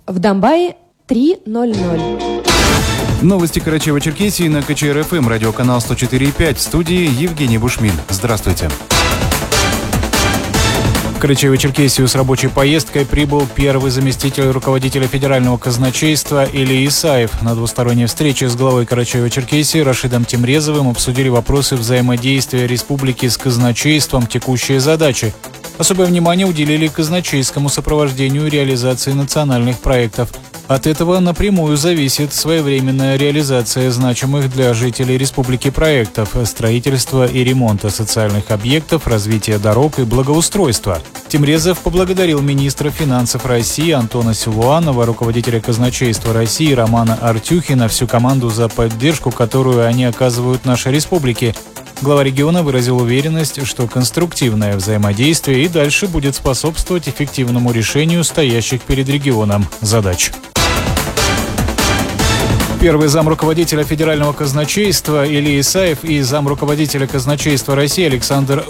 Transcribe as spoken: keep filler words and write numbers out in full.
В Домбае три ноль ноль. Новости Карачаево-Черкесии на ка че эр эф эм, радиоканал сто четыре и пять. В студии Евгений Бушмин. Здравствуйте. В Карачаево-Черкесию с рабочей поездкой прибыл первый заместитель руководителя федерального казначейства Илья Исаев. На двусторонней встрече с главой Карачаево-Черкесии Рашидом Тимрезовым обсудили вопросы взаимодействия республики с казначейством, текущие задачи. Особое внимание уделили казначейскому сопровождению реализации национальных проектов. От этого напрямую зависит своевременная реализация значимых для жителей республики проектов строительства и ремонта социальных объектов, развития дорог и благоустройства. Тимрезов поблагодарил министра финансов России Антона Силуанова, руководителя казначейства России Романа Артюхина, всю команду за поддержку, которую они оказывают нашей республике. Глава региона выразил уверенность, что конструктивное взаимодействие и дальше будет способствовать эффективному решению стоящих перед регионом задач. Первый замруководителя федерального казначейства Илья Исаев и замруководителя казначейства России Александр